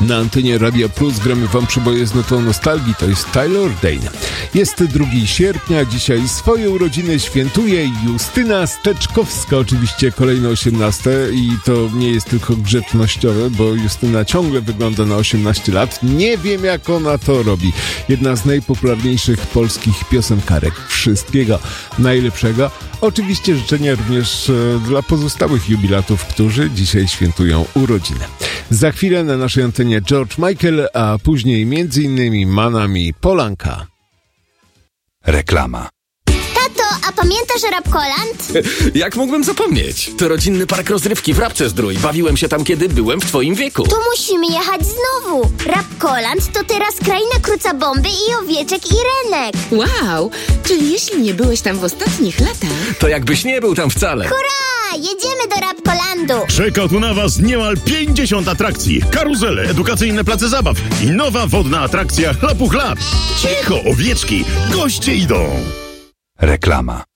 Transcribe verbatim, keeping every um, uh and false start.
Na antenie Radia Plus gramy wam przeboje z nutą nostalgii, to jest Tyler Dane. Jest drugiego sierpnia, dzisiaj swoje urodziny świętuje Justyna Steczkowska, oczywiście kolejne osiemnaste i to nie jest tylko grzecznościowe, bo Justyna ciągle wygląda na osiemnaście lat. Nie wiem, jak ona to robi. Jedna z najpopularniejszych polskich piosenkarek. Wszystkiego najlepszego. Oczywiście życzenia również e, dla pozostałych jubilatów, którzy dzisiaj świętują urodziny. Za chwilę na naszej antenie George Michael, a później między innymi Manami Polanka. Reklama. Tato, a pamiętasz Rapkoland? Jak mógłbym zapomnieć? To rodzinny park rozrywki w Rabce Zdrój. Bawiłem się tam, kiedy byłem w twoim wieku. To musimy jechać znowu. Rapkoland to teraz kraina kruca bomby i owieczek i renek. Wow, czyli jeśli nie byłeś tam w ostatnich latach... To jakbyś nie był tam wcale. Hurra! Jedziemy do Rapkolandu. Czeka tu na was niemal pięćdziesiąt atrakcji, karuzele, edukacyjne place zabaw i nowa wodna atrakcja Lapuch Lab. Cicho, owieczki, goście idą. Reklama.